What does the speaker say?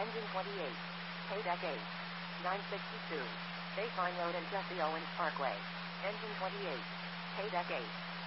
Engine 28. Paydeck 8. 962. Bayfine Road and Jesse Owens Parkway. Engine 28. Paydeck 8.